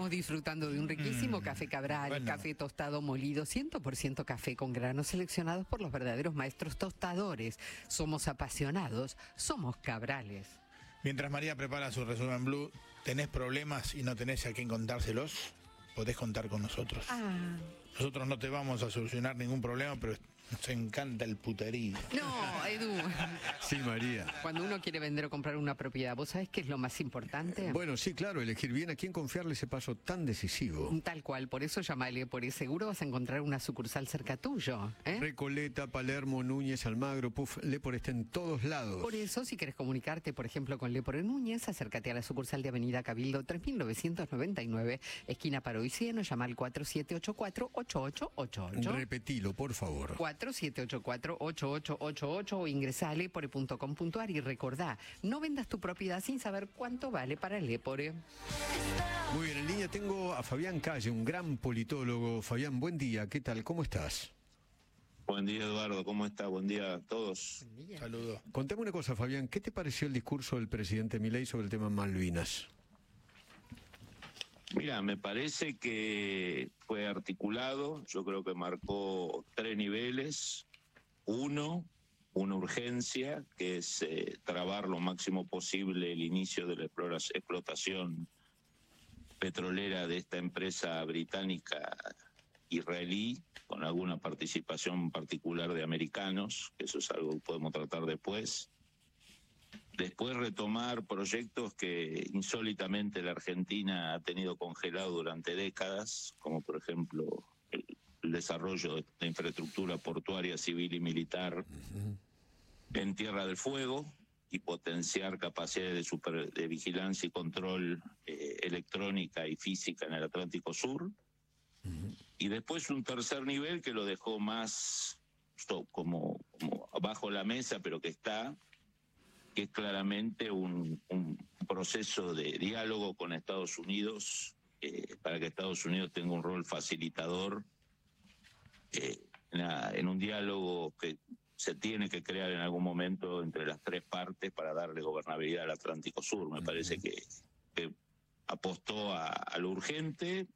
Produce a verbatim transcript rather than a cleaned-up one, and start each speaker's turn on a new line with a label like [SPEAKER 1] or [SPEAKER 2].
[SPEAKER 1] Estamos disfrutando de un riquísimo mm, café Cabral, bueno. Café tostado molido, cien por ciento café con granos seleccionados por los verdaderos maestros tostadores. Somos apasionados, somos Cabrales.
[SPEAKER 2] Mientras María prepara su resumen blue, ¿tenés problemas y no tenés a quién contárselos? Podés contar con nosotros.
[SPEAKER 1] Ah.
[SPEAKER 2] Nosotros no te vamos a solucionar ningún problema, pero nos encanta el puterío.
[SPEAKER 1] No, Edu.
[SPEAKER 3] Sí, María.
[SPEAKER 1] Cuando uno quiere vender o comprar una propiedad, ¿vos sabés qué es lo más importante?
[SPEAKER 3] Bueno, sí, claro, elegir bien a quién confiarle ese paso tan decisivo.
[SPEAKER 1] Tal cual, por eso llamale, por ese seguro vas a encontrar una sucursal cerca tuyo. ¿eh?
[SPEAKER 3] Recoleta, Palermo, Núñez, Almagro, Puf, Lepor está en todos lados.
[SPEAKER 1] Por eso, si querés comunicarte, por ejemplo, con Lepor en Núñez, acércate a la sucursal de Avenida Cabildo tres mil novecientos noventa y nueve, esquina Paro y Cieno, llama al cuatro siete ocho cuatro, ocho ocho ocho ocho.
[SPEAKER 3] Repetilo, por favor.
[SPEAKER 1] cuatro siete ocho cuatro, ocho ocho ocho ocho o ingresa a lepore punto com punto ar y recordá, no vendas tu propiedad sin saber cuánto vale para Lepore.
[SPEAKER 3] Muy bien, en línea tengo a Fabián Calle, un gran politólogo. Fabián, buen día, ¿qué tal? ¿Cómo estás?
[SPEAKER 4] Buen día, Eduardo, ¿cómo está? Buen día a todos.
[SPEAKER 2] Saludos.
[SPEAKER 3] Contame una cosa, Fabián, ¿qué te pareció el discurso del presidente Milei sobre el tema Malvinas?
[SPEAKER 4] Mira, me parece que fue articulado, yo creo que marcó tres niveles. Uno, una urgencia, que es eh, trabar lo máximo posible el inicio de la explotación petrolera de esta empresa británica israelí, con alguna participación particular de americanos, que eso es algo que podemos tratar después. Después retomar proyectos que insólitamente la Argentina ha tenido congelado durante décadas, como por ejemplo el, el desarrollo de, de infraestructura portuaria, civil y militar uh-huh. en Tierra del Fuego, y potenciar capacidades de, super, de vigilancia y control eh, electrónica y física en el Atlántico Sur. Uh-huh. Y después un tercer nivel que lo dejó más como, como bajo la mesa, pero que está... que es claramente un, un proceso de diálogo con Estados Unidos, eh, para que Estados Unidos tenga un rol facilitador eh, en, la, en un diálogo que se tiene que crear en algún momento entre las tres partes para darle gobernabilidad al Atlántico Sur. Me parece que, que apostó a, a lo urgente,